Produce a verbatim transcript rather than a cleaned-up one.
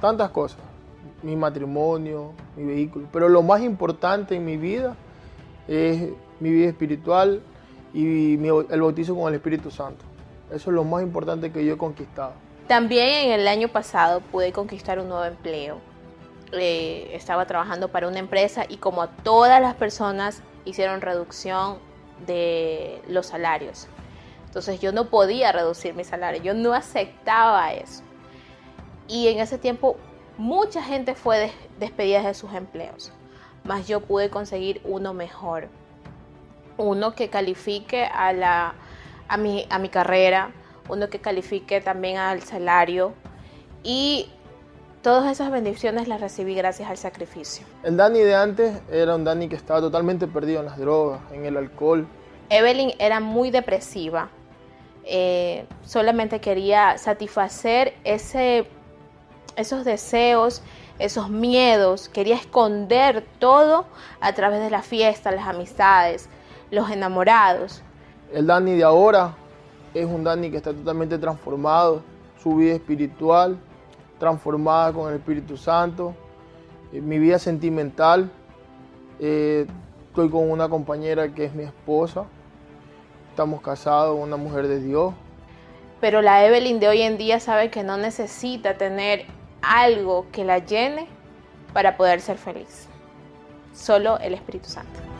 tantas cosas, mi matrimonio, mi vehículo, pero lo más importante en mi vida es mi vida espiritual y mi, el bautizo con el Espíritu Santo. Eso es lo más importante que yo he conquistado. También en el año pasado pude conquistar un nuevo empleo. Eh, estaba trabajando para una empresa y como todas las personas hicieron reducción de los salarios. Entonces yo no podía reducir mi salario, yo no aceptaba eso. Y en ese tiempo mucha gente fue des- despedida de sus empleos, mas yo pude conseguir uno mejor, uno que califique a, la, a, mi, a mi carrera, uno que califique también al salario, y todas esas bendiciones las recibí gracias al sacrificio. El Dani de antes era un Dani que estaba totalmente perdido en las drogas, en el alcohol. Evelyn era muy depresiva, eh, solamente quería satisfacer ese, esos deseos, esos miedos, quería esconder todo a través de la fiesta, las amistades, los enamorados. El Dani de ahora es un Dani que está totalmente transformado, su vida espiritual transformada con el Espíritu Santo, eh, mi vida sentimental, eh, estoy con una compañera que es mi esposa, estamos casados, una mujer de Dios. Pero la Evelyn de hoy en día sabe que no necesita tener algo que la llene para poder ser feliz, solo el Espíritu Santo.